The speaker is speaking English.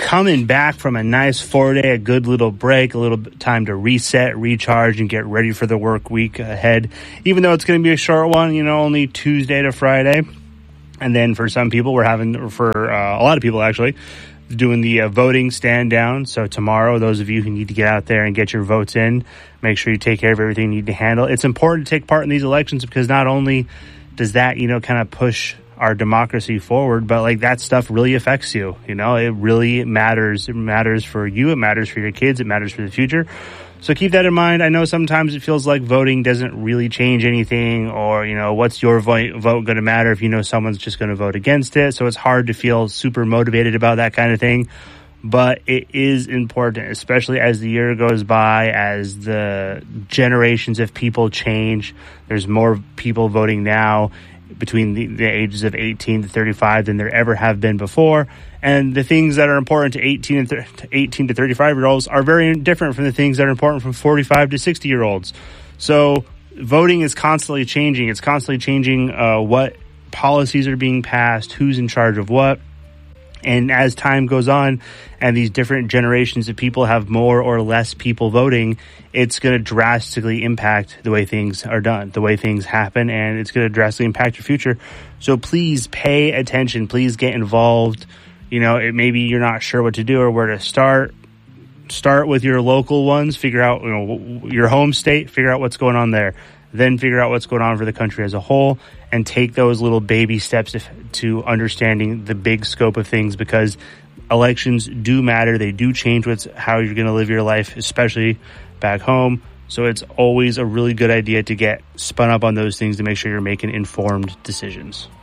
coming back from a nice 4-day, a good little break, a little time to reset, recharge, and get ready for the work week ahead. Even though it's going to be a short one, only Tuesday to Friday. And then for some people, a lot of people actually, doing the voting stand down. So tomorrow, those of you who need to get out there and get your votes in, make sure you take care of everything you need to handle. It's important to take part in these elections because not only does that, kind of push our democracy forward, but that stuff really affects you. It really matters. It matters for you. It matters for your kids. It matters for the future. So keep that in mind. I know sometimes it feels like voting doesn't really change anything, or, what's your vote going to matter if someone's just going to vote against it. So it's hard to feel super motivated about that kind of thing. But it is important, especially as the year goes by, as the generations of people change. There's more people voting now between the ages of 18 to 35 than there ever have been before. And the things that are important to 18 to 35-year-olds are very different from the things that are important from 45 to 60-year-olds. So voting is constantly changing. It's constantly changing what policies are being passed, who's in charge of what. And as time goes on and these different generations of people have more or less people voting, it's going to drastically impact the way things are done, the way things happen, and it's going to drastically impact your future. So please pay attention. Please get involved. Maybe you're not sure what to do or where to start. Start with your local ones. Figure out, your home state. Figure out what's going on there. Then figure out what's going on for the country as a whole, and take those little baby steps to understanding the big scope of things, because elections do matter. They do change how you're going to live your life, especially back home. So it's always a really good idea to get spun up on those things to make sure you're making informed decisions.